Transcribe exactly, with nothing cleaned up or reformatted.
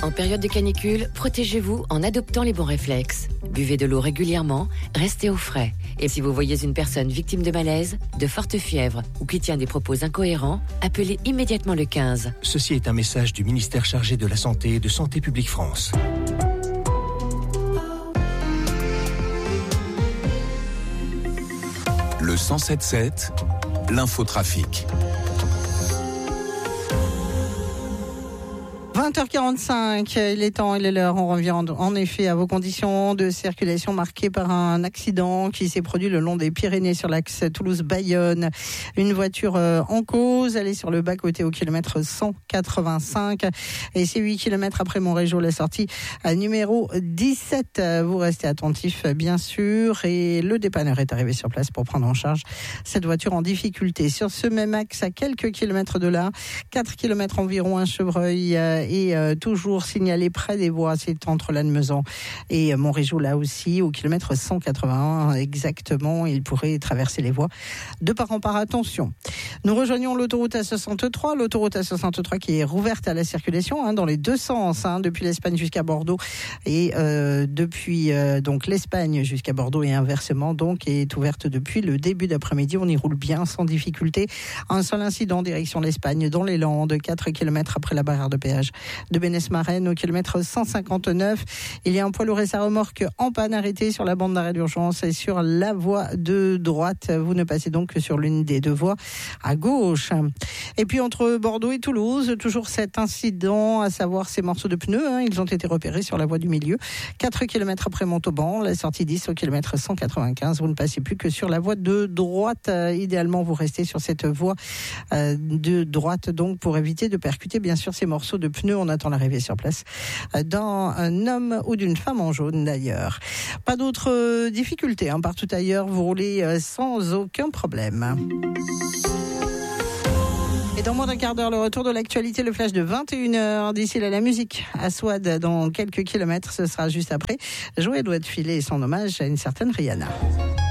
En période de canicule, protégez-vous en adoptant les bons réflexes. Buvez de l'eau régulièrement, restez au frais. Et si vous voyez une personne victime de malaise, de forte fièvre ou qui tient des propos incohérents, appelez immédiatement le quinze. Ceci est un message du ministère chargé de la Santé et de Santé publique France. Le cent sept sept, l'infotrafic. vingt heures quarante-cinq, il est temps, il est l'heure. On revient en effet à vos conditions de circulation marquées par un accident qui s'est produit le long des Pyrénées sur l'axe Toulouse-Bayonne. Une voiture en cause, elle est sur le bas-côté au kilomètre cent quatre-vingt-cinq. Et c'est huit kilomètres après Montrégeau, la sortie numéro dix-sept. Vous restez attentifs, bien sûr. Et le dépanneur est arrivé sur place pour prendre en charge cette voiture en difficulté. Sur ce même axe, à quelques kilomètres de là, quatre kilomètres environ, un chevreuil et euh, toujours signalé près des voies, c'est entre Lannemezan et euh, Montrégeau, là aussi, au kilomètre cent quatre-vingt-un exactement. Il pourrait traverser les voies de part en part. Attention. Nous rejoignons l'autoroute A soixante-trois, l'autoroute A soixante-trois qui est rouverte à la circulation hein, dans les deux sens, hein, depuis l'Espagne jusqu'à Bordeaux et euh, depuis euh, donc l'Espagne jusqu'à Bordeaux et inversement, donc est ouverte depuis le début d'après-midi. On y roule bien sans difficulté. Un seul incident direction l'Espagne dans les Landes, quatre kilomètres après la barrière de péage de Bénès-Marraine au kilomètre cent cinquante-neuf. Il y a un poids lourd et sa remorque en panne arrêtée sur la bande d'arrêt d'urgence et sur la voie de droite. Vous ne passez donc que sur l'une des deux voies à gauche. Et puis entre Bordeaux et Toulouse, toujours cet incident, à savoir ces morceaux de pneus. Hein, ils ont été repérés sur la voie du milieu. quatre kilomètres après Montauban, la sortie dix au kilomètre cent quatre-vingt-quinze. Vous ne passez plus que sur la voie de droite. Euh, idéalement, vous restez sur cette voie euh, de droite donc pour éviter de percuter bien sûr ces morceaux de pneus. On attend l'arrivée sur place d'un homme ou d'une femme en jaune d'ailleurs. Pas d'autres difficultés hein, partout ailleurs, vous roulez sans aucun problème. Et dans moins d'un quart d'heure, le retour de l'actualité, le flash de vingt et une heures. D'ici là, la musique à Swad dans quelques kilomètres, ce sera juste après. Joël doit filer son hommage à une certaine Rihanna.